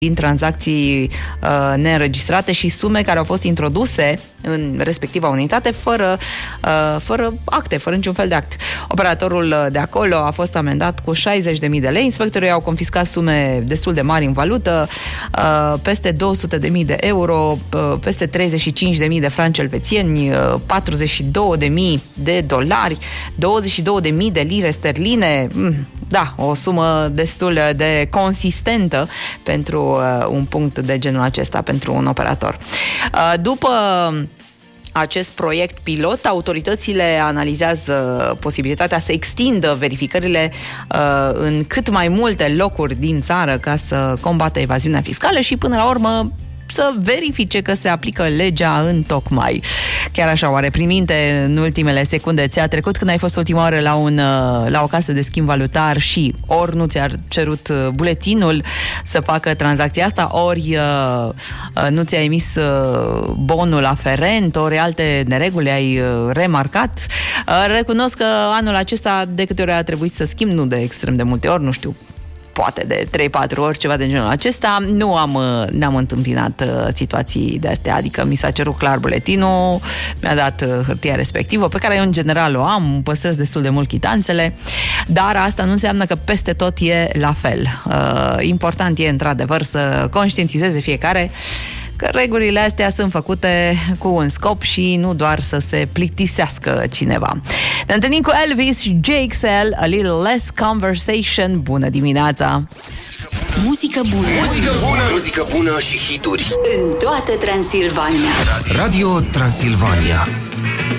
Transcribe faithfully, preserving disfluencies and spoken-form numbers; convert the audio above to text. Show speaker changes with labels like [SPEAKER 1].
[SPEAKER 1] din tranzacții uh, neînregistrate și sume care au fost introduse în respectiva unitate fără, uh, fără acte, fără niciun fel de act. Operatorul de acolo a fost amendat cu șaizeci de mii de lei, inspectorii au confiscat sume destul de mari în valută, uh, peste două sute de mii de euro, uh, peste treizeci și cinci de mii de franci elvețieni, uh, patruzeci și două de mii de dolari, douăzeci și două de mii de lire sterline, mm, da, o sumă destul de consistentă pentru uh, un punct de genul acesta, pentru un operator. Uh, după acest proiect pilot, autoritățile analizează posibilitatea să extindă verificările uh, în cât mai multe locuri din țară ca să combată evaziunea fiscală și până la urmă să verifice că se aplică legea în tocmai. Chiar așa, oare prin minte în ultimele secunde ți-a trecut când ai fost ultima oară la, un, la o casă de schimb valutar și ori nu ți-a cerut buletinul să facă tranzacția asta, ori uh, nu ți-a emis bonul aferent, ori alte nereguli ai remarcat? Uh, recunosc că anul acesta de câte ori a trebuit să schimb, nu de extrem de multe ori, nu știu, poate de trei patru ori, ceva de genul acesta, nu am, n-am întâmpinat uh, situații de astea, adică mi s-a cerut clar buletinul, mi-a dat uh, hârtia respectivă, pe care eu în general o am, păstrez destul de mult chitanțele, dar asta nu înseamnă că peste tot e la fel. Uh, important e într-adevăr să conștientizeze fiecare că regulile astea sunt făcute cu un scop și nu doar să se plictisească cineva. Ne întâlnim cu Elvis și J X L, A Little Less Conversation. Bună dimineața!
[SPEAKER 2] Muzică bună!
[SPEAKER 3] Muzică bună! Muzică bună și hituri
[SPEAKER 2] în toată Transilvania.
[SPEAKER 3] Radio Transilvania.